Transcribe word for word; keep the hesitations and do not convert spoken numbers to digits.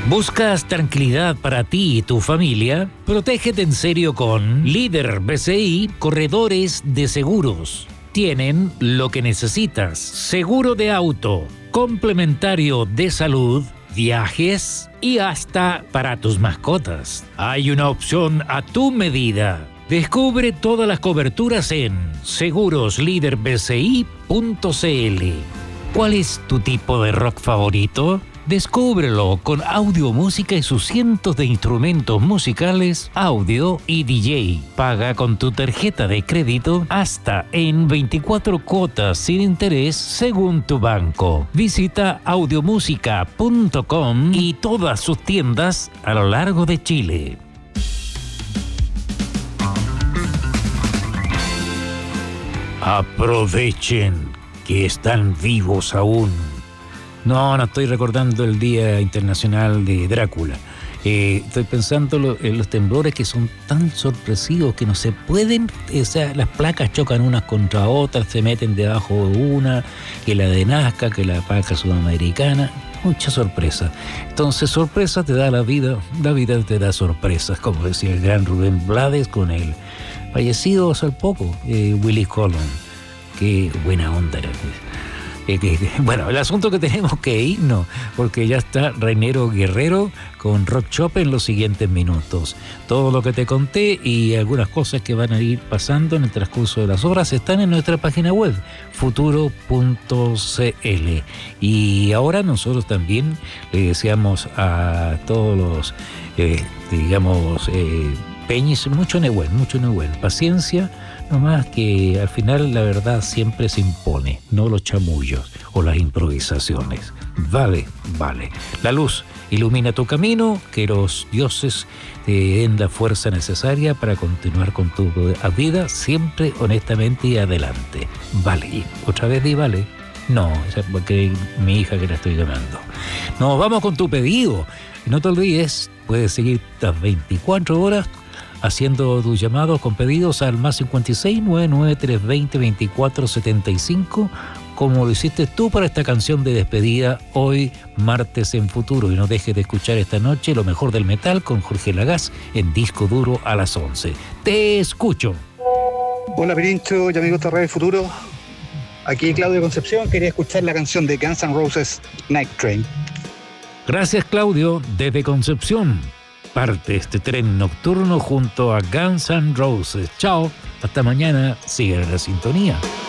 ¿Buscas tranquilidad para ti y tu familia? Protégete en serio con Líder B C I Corredores de Seguros. Tienen lo que necesitas: seguro de auto, complementario de salud, viajes y hasta para tus mascotas. Hay una opción a tu medida. Descubre todas las coberturas en seguros líder b c i punto c l. ¿Cuál es tu tipo de rock favorito? Descúbrelo con Audio Música y sus cientos de instrumentos musicales, audio y D J. Paga con tu tarjeta de crédito hasta en veinticuatro cuotas sin interés según tu banco. Visita audiomúsica punto com y todas sus tiendas a lo largo de Chile. Aprovechen que están vivos aún. No, no estoy recordando el Día Internacional de Drácula. Eh, estoy pensando lo, en los temblores que son tan sorpresivos que no se pueden... O sea, las placas chocan unas contra otras, se meten debajo de una, que la de Nazca, que la placa sudamericana. Mucha sorpresa. Entonces, sorpresa te da la vida, la vida te da sorpresas, como decía el gran Rubén Blades con el fallecido hace poco, eh, Willie Colón. Qué buena onda era. Eh, que, bueno, el asunto que tenemos que irnos, porque ya está Reinero Guerrero con Rock Shop en los siguientes minutos. Todo lo que te conté y algunas cosas que van a ir pasando en el transcurso de las horas están en nuestra página web, futuro punto c l. Y ahora nosotros también le deseamos a todos los, eh, digamos, eh, peñis, mucho Nehuel, mucho Nehuel, paciencia. No más que al final la verdad siempre se impone, no los chamullos o las improvisaciones. Vale, vale. La luz ilumina tu camino, que los dioses te den la fuerza necesaria para continuar con tu vida siempre honestamente y adelante. Vale. Y otra vez di vale. No, esa es porque mi hija que la estoy llamando. Nos vamos con tu pedido. No te olvides, puedes seguir las veinticuatro horas haciendo tus llamados con pedidos al más cincuenta y seis, noventa y nueve, trescientos veinte, veinticuatro setenta y cinco, como lo hiciste tú para esta canción de despedida hoy, martes en Futuro. Y no dejes de escuchar esta noche lo mejor del metal con Jorge Lagaz en Disco Duro a las once. Te escucho. Hola Pirincho y amigos de Radio Futuro. Aquí Claudio Concepción, quería escuchar la canción de Guns N' Roses, Night Train. Gracias Claudio, desde Concepción. Parte este tren nocturno junto a Guns N' Roses. Chao, hasta mañana, sigue en la sintonía.